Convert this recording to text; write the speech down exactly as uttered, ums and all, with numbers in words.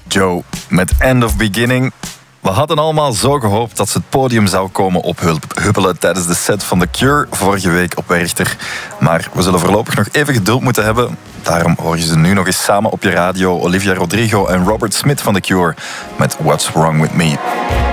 Joe met End of Beginning. We hadden allemaal zo gehoopt dat ze het podium zou komen ophuppelen tijdens de set van The Cure vorige week op Werchter. Maar we zullen voorlopig nog even geduld moeten hebben. Daarom hoor je ze nu nog eens samen op je radio. Olivia Rodrigo en Robert Smith van The Cure met What's Wrong With Me.